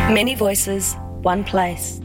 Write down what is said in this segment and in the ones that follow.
Many voices, one place.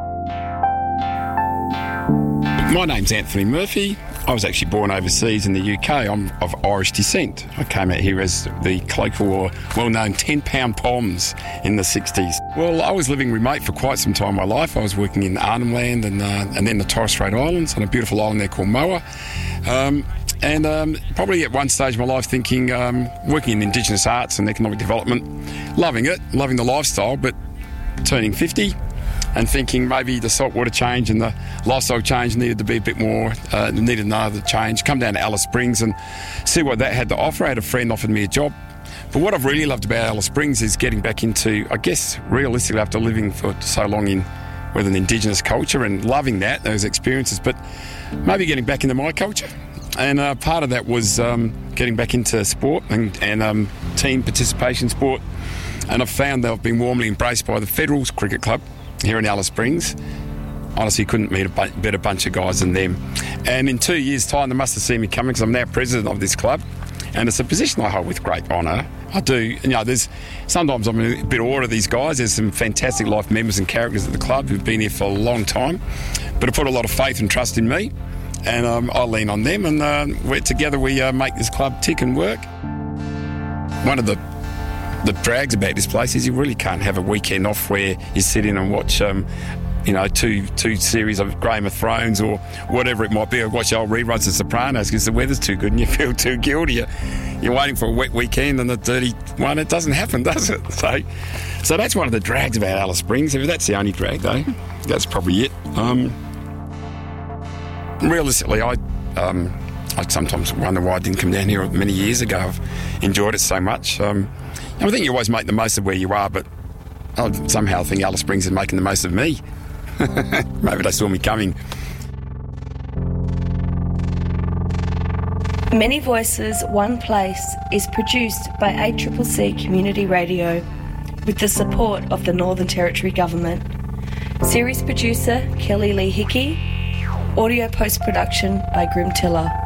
My name's Anthony Murphy. I was actually born overseas in the UK. I'm of Irish descent. I came out here as the colloquial or well-known 10-pound Poms in the 60s. Well, I was living remote for quite some time in my life. I was working in Arnhem Land and then the Torres Strait Islands on a beautiful island there called Moa. Probably at one stage of my life thinking, working in Indigenous arts and economic development, loving it, loving the lifestyle, but turning 50 and thinking maybe the saltwater change and the lifestyle change needed to be a bit more, needed another change. Come down to Alice Springs and see what that had to offer. I had a friend offered me a job. But what I've really loved about Alice Springs is getting back into, I guess, realistically after living for so long with an Indigenous culture and loving those experiences, but maybe getting back into my culture. And part of that was getting back into sport and team participation sport. And I've found that I've been warmly embraced by the Federals Cricket Club here in Alice Springs. Honestly, couldn't meet a better bunch of guys than them. And in 2 years' time, they must have seen me coming because I'm now president of this club. And it's a position I hold with great honour. I do. Sometimes I'm a bit awed of these guys. There's some fantastic life members and characters at the club who've been here for a long time, but have put a lot of faith and trust in me. And I lean on them, and together we make this club tick and work. One of the drags about this place is you really can't have a weekend off where you sit in and watch, two series of Game of Thrones or whatever it might be, or watch old reruns of Sopranos because the weather's too good and you feel too guilty. You're waiting for a wet weekend and the dirty one. It doesn't happen, does it? So that's one of the drags about Alice Springs. If that's the only drag, though, that's probably it. Realistically, I sometimes wonder why I didn't come down here many years ago. I've enjoyed it so much. I think you always make the most of where you are, but I somehow think Alice Springs is making the most of me. Maybe they saw me coming. Many Voices, One Place is produced by ACCC Community Radio with the support of the Northern Territory Government. Series producer Kelly Lee Hickey. Audio post-production by Grim Tiller.